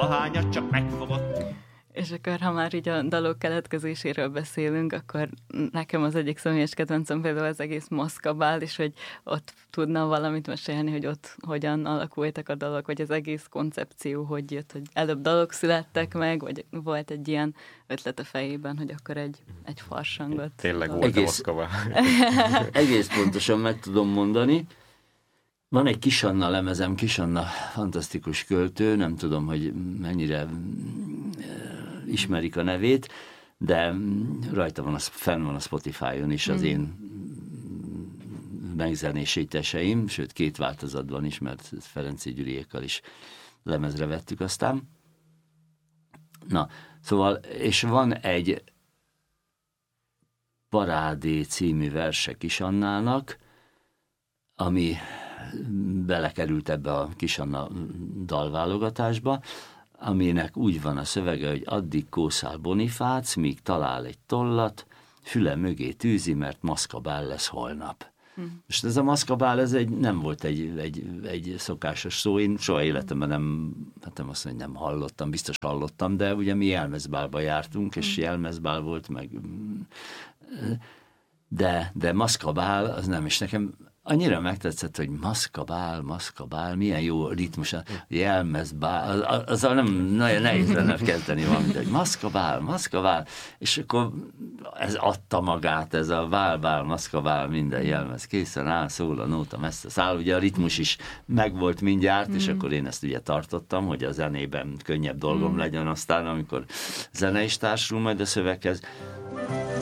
ahányat csak megfogott. És akkor, ha már így a dalok keletkezéséről beszélünk, akkor nekem az egyik személyes kedvencem például az egész Maszkabál, és hogy ott tudna valamit mesélni, hogy ott hogyan alakultak a dalok, vagy az egész koncepció, hogy jött, hogy előbb dalok születtek meg, vagy volt egy ilyen ötlet a fejében, hogy akkor egy farsangot. Tényleg volt a Maszkabál. Egész pontosan meg tudom mondani. Van egy Kis Anna lemezem, Kis Anna fantasztikus költő, nem tudom, hogy mennyire ismerik a nevét, de rajta van, fenn van a Spotify-on is az én megzenésítéseim, sőt 2 változatban is, mert Ferenci Gyuriékkal is lemezre vettük aztán. Na, szóval, és van egy Parádé című verse Kis Annának, ami belekerült ebbe a Kis Anna dalválogatásba, aminek úgy van a szövege, hogy addig kószál Bonifác, míg talál egy tollat, füle mögé tűzi, mert Maszkabál lesz holnap. Most ez a Maszkabál, ez nem volt egy szokásos szó, én soha életemben nem azt mondom, hogy nem hallottam, biztos hallottam, de ugye mi Jelmezbálba jártunk, és Jelmezbál volt, meg de Maszkabál az nem, és nekem annyira megtetszett, hogy Maszkabál, milyen jó ritmus, Jelmezbál, azzal nem nagyon nehéz lenne kezdeni valamit, hogy Maszkabál, és akkor ez adta magát, ez a bál, Maszkabál, minden jelmez készen áll, szól a nóta, messze száll, ugye a ritmus is megvolt mindjárt, és akkor én ezt ugye tartottam, hogy a zenében könnyebb dolgom legyen aztán, amikor zene is társul majd a szöveghez.